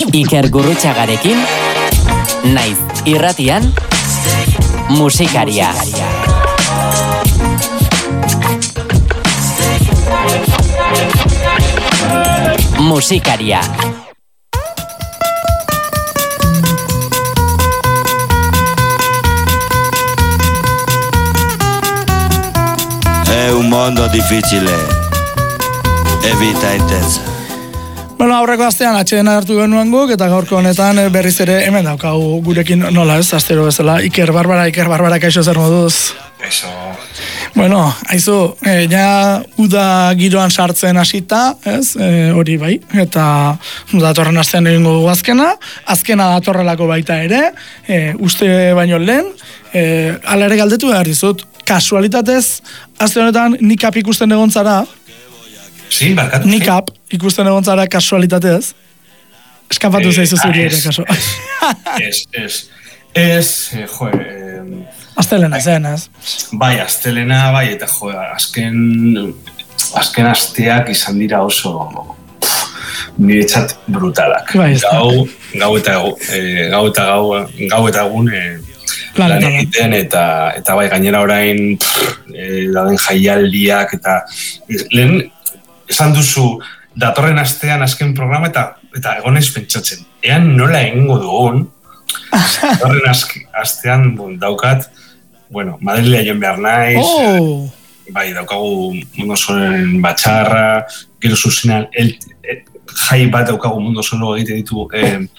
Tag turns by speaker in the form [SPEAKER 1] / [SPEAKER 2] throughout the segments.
[SPEAKER 1] Iker Gurrutxagarekin, naiz irratian, musikaria. Musikaria.
[SPEAKER 2] È un mondo difficile e vita intensa.
[SPEAKER 3] Bueno, aurreko astean atxeden hartu genuen guk, eta gaurko honetan berriz ere hemen daukagu gurekin nola ez, astero bezala, Iker Barbara, kaixo zer moduz?
[SPEAKER 4] Eso.
[SPEAKER 3] Bueno, haizu, ja uda giroan sartzen hasita, ez, hori bai, eta datorren astean egingo dugu azkena datorrelako baita ere, uste baino lehen, ala ere galdetu behar dizut, kasualitatez, aste honetan nikap ikusten egon zara,
[SPEAKER 4] Sí, barkatu.
[SPEAKER 3] Nikap ikusten egon zara kasualitatez. Eskapatu zaizu zuri ere kasu. Astelena zen, ez?
[SPEAKER 4] Bai, astelena, bai, eta azken asteak izan dira oso niretzat brutalak.
[SPEAKER 3] Bai,
[SPEAKER 4] Gau eta egun lan egiten, eta bai, gainera orain dauden jaialdiak, eta lehen esan duzu datorren astean azken programa eta egon ez pentsatzen. Ean nola egingo dugun, datorren astean daukat, bueno, Madrilea joan behar naiz, bai, daukagu Mundo Sonoren batxarra, gero zuzenean jai bat daukagu Mundo Sonoro egiten ditu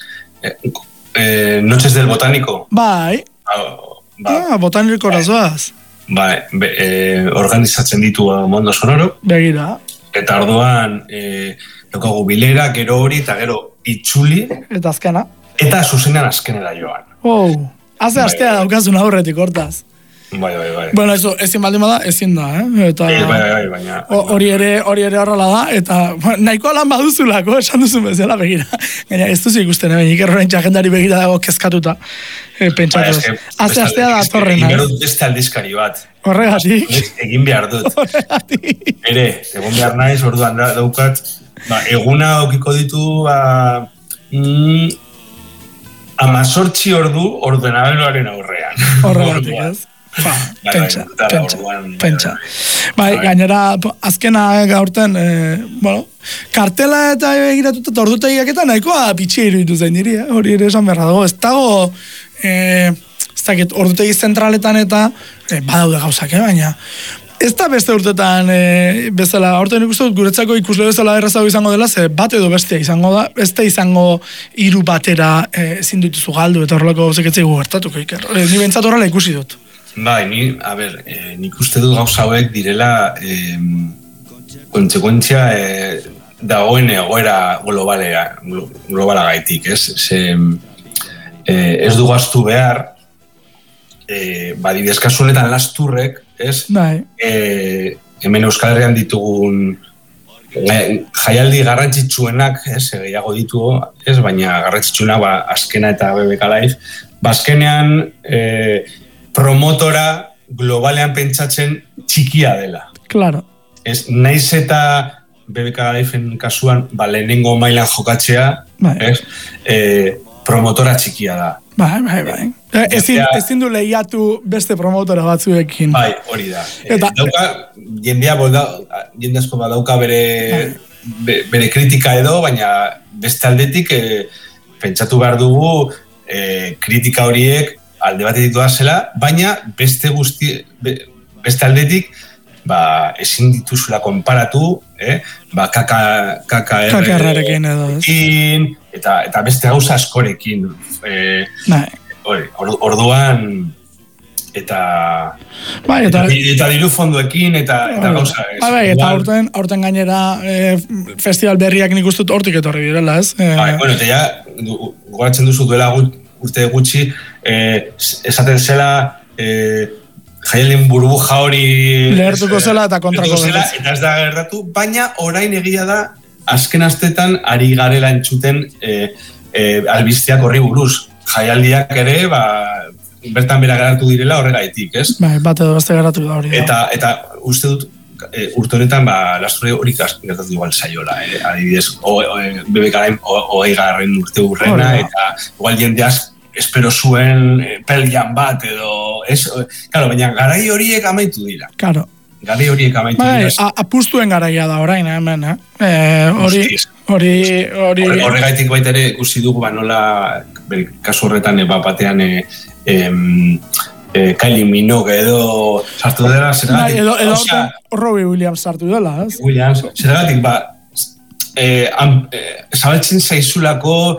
[SPEAKER 4] Noches del Botánico.
[SPEAKER 3] Bai, Botánico razoaz.
[SPEAKER 4] Bai, organizatzen ditu Mundo Sonoro.
[SPEAKER 3] Begira.
[SPEAKER 4] Eta orduan daukagu bilera, gero hori, eta gero itzuli.
[SPEAKER 3] Eta azkena.
[SPEAKER 4] Eta zuzenean azkenera joan.
[SPEAKER 3] Haze astea daukazun aurretik hortaz.
[SPEAKER 4] Bai.
[SPEAKER 3] Bueno, eso, ezin baldin bada, ezin da, Eta
[SPEAKER 4] bai, baina.
[SPEAKER 3] Hori ere horrela da, eta nahiko lan baduzulako, esan duzun bezala begira. Gaina, ez duzu ikusten, Iker horrein txagendari begira dago kezkatuta. Pentsatuz. Haze astea da torrena.
[SPEAKER 4] Egin behar dut beste aldizkari bat.
[SPEAKER 3] Horregatik.
[SPEAKER 4] Egin behar dut.
[SPEAKER 3] Horregatik.
[SPEAKER 4] Egon behar naiz, orduan daukat, eguna okiko ditu, 18 ordu ordenagailuaren aurrean.
[SPEAKER 3] Horregatik, ez? Pentsa. Bai, gainera, azkena gaurten, kartela eta egiratuta eta ordutegiak eta nahikoa bitxia iruditu zain diri, hori ere esan berra dago. Ez dago, ez dakit, ordutegi zentraletan eta badaude gauzak, baina ez da beste urtetan bezala, aurten ikusten dut guretzako ikusle bezala errazago izango dela, ze bat edo bestea izango da, ez da izango hiru batera ezin dituzu galdu, eta horrelako gauzak etzaigu gertatuko, Iker. Ni bentsat horrela ikusi dut.
[SPEAKER 4] Bai, nik uste dut gauza hauek direla kontsekuentzia dagoen egoera globala gaitik, ez? Ez du gaztu behar, badibidez kasu honetan lasturrek, ez?
[SPEAKER 3] Bai.
[SPEAKER 4] Hemen Euskal Herrian ditugun jaialdi garrantzitsuenak, ez? Gehiago ditugu, ez? Baina garrantzitsuenak, azkena eta BBK Live, azkenean promotora globalean pentsatzen txikia dela.
[SPEAKER 3] Claro.
[SPEAKER 4] Ez, naiz eta BBK Live-en kasuan, lehenengo mailan jokatzea, ez? Promotora txikia da.
[SPEAKER 3] Bai. Ezin du lehiatu beste promotora batzuekin.
[SPEAKER 4] Bai, hori da. Jende asko badauka bere kritika edo, baina beste aldetik pentsatu behar dugu kritika horiek alde batetik doazela, baina beste aldetik ezin dituzula konparatu,
[SPEAKER 3] KKR-rekin edo,
[SPEAKER 4] eta beste gauza askorekin. Orduan, eta diru fondoekin, eta gauza.
[SPEAKER 3] Eta aurten gainera festival berriak nik uste hortik etorri direla, ez?
[SPEAKER 4] Bueno, eta ja, goratzen duzu duela urte gutxi, esaten zela jaialdien burbuja hori
[SPEAKER 3] lehertuko zela eta kontrako
[SPEAKER 4] zela, eta ez da gertatu, baina orain egia da azken astetan ari garela entzuten albisteak horri buruz. Jaialdiak ere, bertan bera geratu direla horregaitik, ez?
[SPEAKER 3] Bai, bat edo beste geratu da hori.
[SPEAKER 4] Eta uste dut urte honetan, lastre hori gertatu igual saiola, adibidez, BBKaren 20. urte urrena, eta igual jendeaz espero zuen peljan bat, edo, claro, baina garai horiek amaitu dira.
[SPEAKER 3] Claro.
[SPEAKER 4] Garai horiek amaitu dira.
[SPEAKER 3] Apustuen garaia da orain, hemen,
[SPEAKER 4] Horregaitik baita ere ikusi dugu, nola, kasu horretan, batean, Kylie Minogue edo sartu dela, zergatik...
[SPEAKER 3] Edo Robbie Williams sartu dela, ez?
[SPEAKER 4] Williams, zergatik, zabaltzen zaizulako,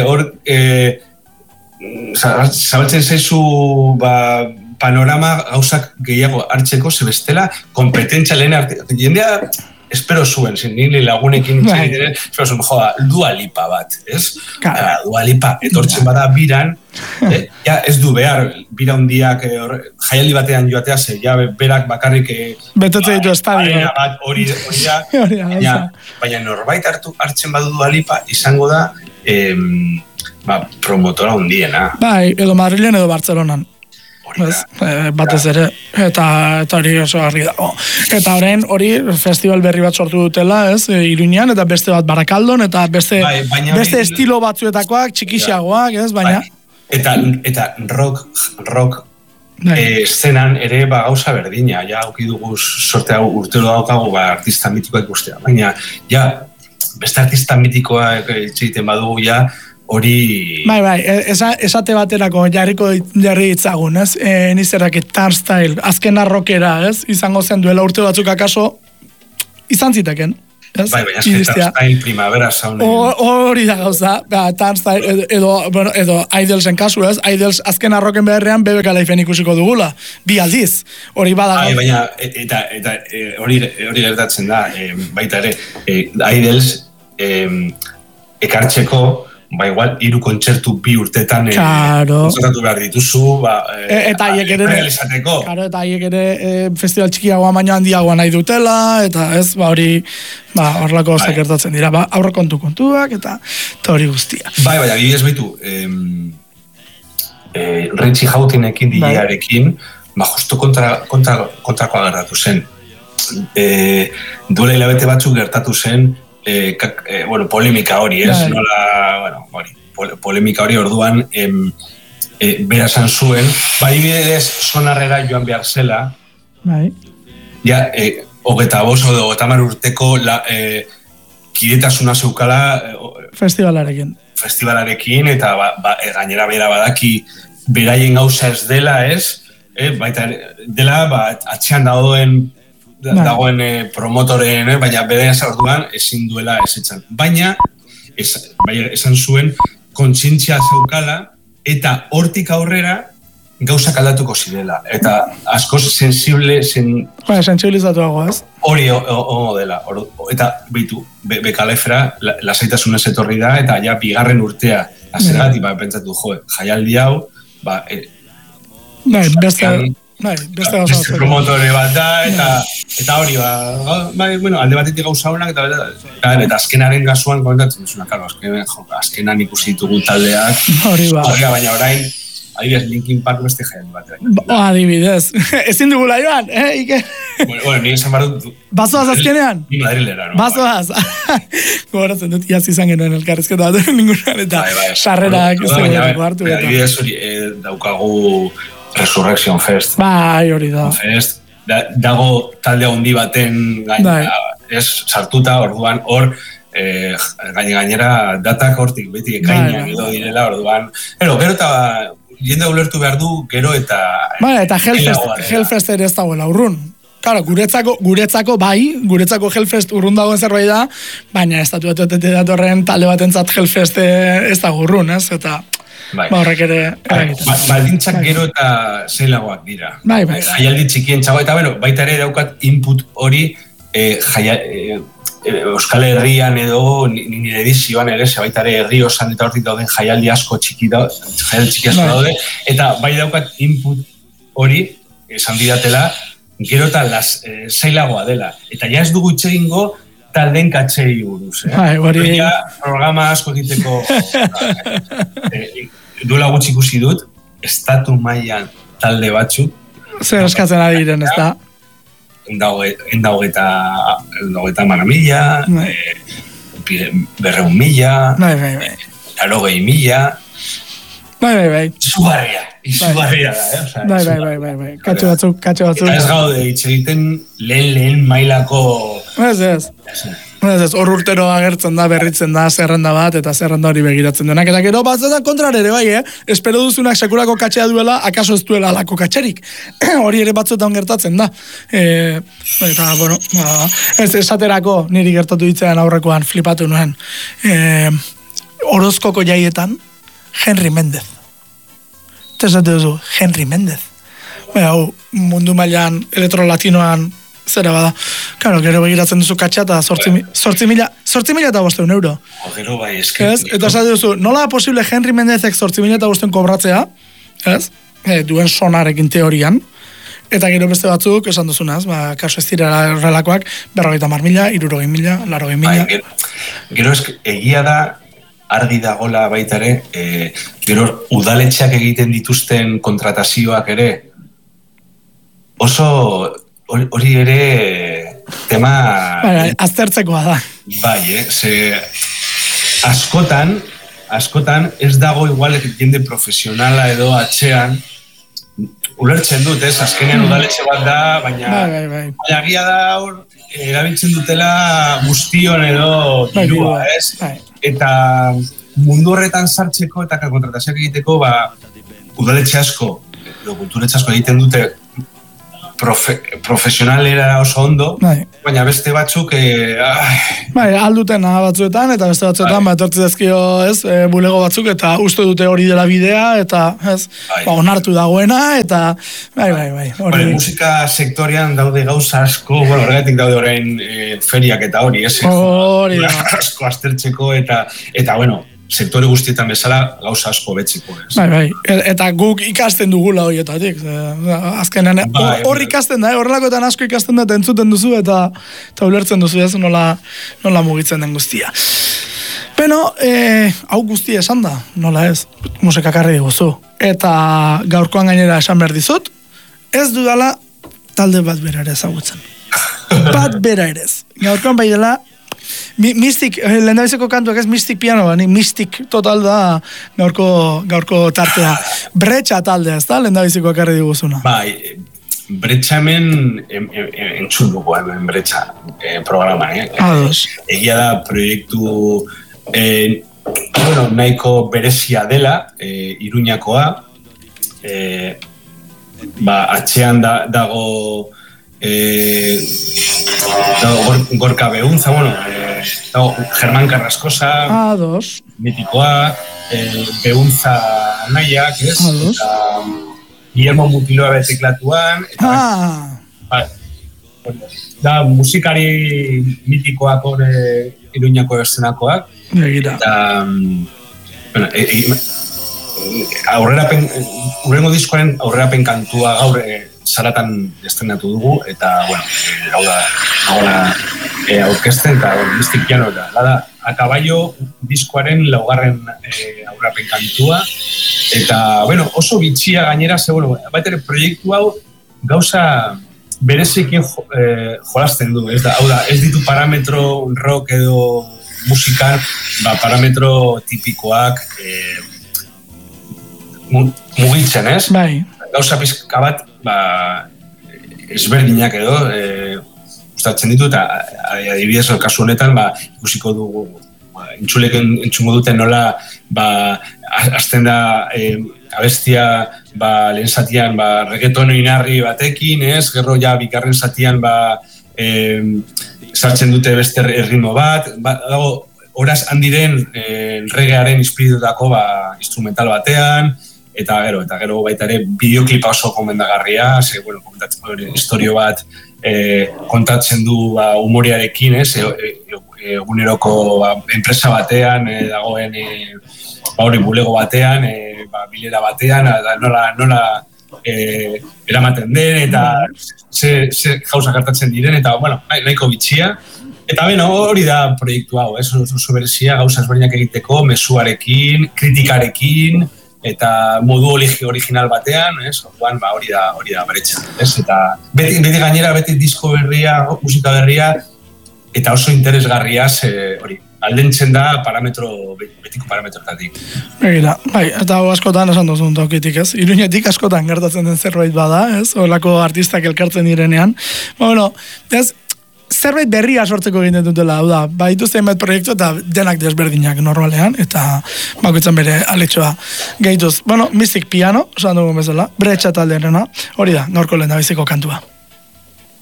[SPEAKER 4] zabaltzen zaizu, panorama gauzak gehiago hartzeko, zebestela, kompetentzia lehen jendea, espero zuen, nire lagunekin espero zuen, Dua Lipa bat, ez? Dua Lipa, etortzen bada biran, ez du behar, bira hundiak, jaialdi batean joatea, berak bakarrik...
[SPEAKER 3] Betetze ditu estadio.
[SPEAKER 4] Hori da, baina norbait hartzen badu Dua Lipa, izango da promotora hundiena.
[SPEAKER 3] Bai, edo Madrilen edo Bartzelonan. Batez ere, eta hori oso garri dago. Eta orain hori festival berri bat sortu dutela, ez, Iruñan, eta beste bat Barakaldon, eta beste estilo batzuetakoak, txikixiagoak, ez, baina...
[SPEAKER 4] Eta rock eszenan ere gauza berdina, ja, auki dugu sorte hau urtero daukagu artista mitikoak ikustea, baina, ja, beste artista mitikoa egiten badugu, ja, hori...
[SPEAKER 3] Bai, esate baterako jarri ditzagun, ez? Nizerrak Turnstile, azken arrokera, ez? Izango zen duela urte batzuk akaso, izan ziteken.
[SPEAKER 4] Bai, baina azken Turnstile primavera zaunen.
[SPEAKER 3] Hori da gauza, Turnstile, edo Idolsen kasu, ez? Idols azken arroken beharrean BBK Lifeen ikusiko dugula, bi aldiz, hori bada.
[SPEAKER 4] Bai, baina, eta hori gertatzen da, baita ere, Idols ekartzeko, igual, 3 kontzertu 2 urtetan kontzertatu behar dituzu,
[SPEAKER 3] eta haiek ere festival txikiagoa baino handiagoa nahi dutela, eta ez, hori, horrelako zakertatzen dira, aurrekontu kontuak, eta hori guztia.
[SPEAKER 4] Bai, adibidez baitu, Richie Houghtonekin, DJ-arekin, justo kontrakoa gertatu zen. Duela hilabete batzuk gertatu zen, polemika hori, ez? Polemika hori orduan bera esan zuen, adibidez Sonarrera joan behar zela, ja, 25 edo 30 urteko kidetasuna zeukala festivalarekin, eta gainera bera badaki beraien gauza ez dela, ez? Baita dela, atxean dagoen promotoren, baina bere orduan ezin duela ezetzan. Baina, esan zuen, kontzientzia zaukala, eta hortik aurrera gauzak aldatuko zirela. Eta askoz
[SPEAKER 3] sensibilizatuago, ez?
[SPEAKER 4] Hori dela. Eta, behitu, bekalefera, lasaitasunez etorri da, eta ja, 2. urtea, azergatik, pentsatu, jaialdi hau,
[SPEAKER 3] beste
[SPEAKER 4] promotore bat da, eta hori, alde batetik gauza honak, eta azkenaren gazuan komentatzen duzuna, azkenan ikusi ditugu taldeak, baina orain, adibidez, Linkin Park beste jaialdi bat.
[SPEAKER 3] Adibidez, ezin dugula joan, Ike?
[SPEAKER 4] Bueno, nire esan barut...
[SPEAKER 3] Bazoaz azkenean?
[SPEAKER 4] Ni Madrilera, no?
[SPEAKER 3] Bazoaz? Gogoratzen dut, iaz izan genuen elkarrezketa bat, ningunan, eta sarrerak zegoen hartu.
[SPEAKER 4] Adibidez, hori daukagu Resurrection Fest.
[SPEAKER 3] Bai, hori da.
[SPEAKER 4] Fest, dago talde handi baten sartuta, orduan, hor, gainera datak hortik beti ekainak edo direla, orduan. Gero eta jende ulertu behar du, gero eta...
[SPEAKER 3] Bai, eta Hellfest ere ez dagoela urrun. Claro, guretzako Hellfest urrun dagoen zerbait da, baina estatu datorren talde batentzat Hellfest ez dago urrun, ez? Eta... horrek ere
[SPEAKER 4] baldintzak gero eta zeilagoak dira. Jaialdi txikien txago, eta baita ere daukat input hori Euskal Herrian edo nire edizioan ere, baita ere herri osan eta hortik dauden jaialdi asko txiki daude, eta bai daukat input hori, esan didatela, gero eta zeilagoa dela. Eta ja ez dugu itxegingo talden katxei buruz. Programa asko egiteko duela gutxi ikusi dut, estatu mailan talde batzuk.
[SPEAKER 3] Zer eskatzen ari diren, ez da?
[SPEAKER 4] 120 mila, 200.000, 80.000.
[SPEAKER 3] Bai.
[SPEAKER 4] Izugarria da,
[SPEAKER 3] Bai. Katxo batzuk.
[SPEAKER 4] Eta ez gaude, itxegiten lehen mailako...
[SPEAKER 3] Ez. Hor urtero agertzen da, berritzen da, zerrenda bat, eta zerrenda hori begiratzen duenak. Eta gero batzetan kontrare ere, bai, espero duzunak sekulako katxea duela, akaso ez duela alako katxerik. Hori ere batzuetan gertatzen da. Eta, bueno, ez esaterako niri gertatu ditzean aurrekoan flipatu nuen. Orozkoko jaietan, Henry Mendez. Tesate duzu, Henry Mendez. Mundu mailan, elektrolatinoan, zera bada. Claro, gero begiratzen duzu katxa eta 8.500 euro.
[SPEAKER 4] Gero bai,
[SPEAKER 3] Eta esate duzu, nola da posible Henry Mendezek 8.500 kobratzea, ez? Duen sonarekin teorian. Eta gero beste batzuk, esan duzunaz, kaso ez dira horrelakoak, 50.000, 60.000, 80.000.
[SPEAKER 4] Gero egia da, argi dagola baita ere, gero udaletxeak egiten dituzten kontratazioak ere, oso hori ere tema...
[SPEAKER 3] Aztertzekoa da.
[SPEAKER 4] Bai, ze askotan ez dago igual jende profesionala edo atxean, ulertzen dut, azkenean udaletxe bat da, baina agia da hor, erabiltzen dutela guztion edo dirua, ez? Eta mundu horretan sartzeko eta kontratazioak egiteko, udaletxe asko, edo kulturetxe asko egiten dute profesionalera oso ondo, baina beste batzuk
[SPEAKER 3] alduten batzuetan, eta beste batzuetan etortze dezkio, bulego batzuk, eta uste dute hori dela bidea, eta onartu dagoena, eta bai.
[SPEAKER 4] Musika sektorian daude gauza asko, horregatik daude orain feriak eta hori,
[SPEAKER 3] hori
[SPEAKER 4] asko aztertzeko, eta bueno, sektore guztietan bezala gauza asko betziko.
[SPEAKER 3] Bai, eta guk ikasten dugula horietatik. Azkenean, hor ikasten da, horrelakoetan asko ikasten da, eta entzuten duzu, eta ulertzen duzu ez, nola mugitzen den guztia. Beno, hau guztia esan da, nola ez, musikakarri diguzu. Eta gaurkoan gainera esan behar dizut, ez dudala talde bat bera ere ezagutzen. Bat bera ere ez. Gaurkoan bai dela, Mystic, lehendabizeko kantuak ez Mystic piano, Mystic total da gaurko tartea. Bretxa taldea, ez da, lehendabizeko akarri diguzuna?
[SPEAKER 4] Bai, Bretxa hemen entzun dugu hemen Bretxa programan, Egia da proiektu nahiko berezia dela, Iruñakoa, atxean dago Gorka Behuntza, dago Germán Carrascosa, mitikoa, Behuntza nahiak, eta Guillermo Mutiloa beteklatuan, da musikari mitikoak hori Iruñako eszenakoak, eta urrengo diskoaren aurrerapen kantua gaur Saratan estrenatu dugu, eta, hau da, aurkezten, eta Mystic piano da. Akabaio diskoaren laugarren aurrerapen kantua, eta, oso bitxia gainera, baita ere proiektu hau gauza berezekin jolasten du, hau da, ez ditu parametro rock edo musikan, parametro tipikoak mugitzen, ez?
[SPEAKER 3] Bai.
[SPEAKER 4] Gauza pizka bat, ezberdinak edo, gustatzen ditu, eta adibidez, kasu honetan, ikusiko dugu, entzungo duten nola, azten da abestia, lehen zatian, reggaeton inarri batekin, gero ja bigarren zatian, sartzen dute beste erritmo bat, dago, horaz handiren reggaearen inspiritutako instrumental batean, eta gero baita ere bideoklipa oso komendagarria, historio bat kontatzen du humoriarekin, eguneroko enpresa batean, dagoen hori bulego batean, bilera batean, nola eramaten den, eta ze gauza gertatzen diren, eta nahiko bitxia. Eta hori da proiektu hau, oso berezia, gauza ezberdinak egiteko, mezuarekin, kritikarekin, eta modu original batean, ez? Orduan, hori da Bretxa, ez? Eta beti gainera, beti disko berria, musika berria, eta oso interesgarriaz, hori, aldentzen da betiko parametrotatik.
[SPEAKER 3] Begira, eta askotan esan duzun tokitik, ez? Iruñetik askotan gertatzen den zerbait bada, ez? Olako artistak elkartzen direnean. Bueno, ez, zerbait berria sortzeko egiten dutela, hau da, dituzte zenbait proiektu eta denak desberdinak normalean, eta bakoitzan bere aletxoa gehituz. Bueno, Mystic Piano, esan dugu bezala, Bretxa taldearena, hori da, gaurko lehendabiziko kantua.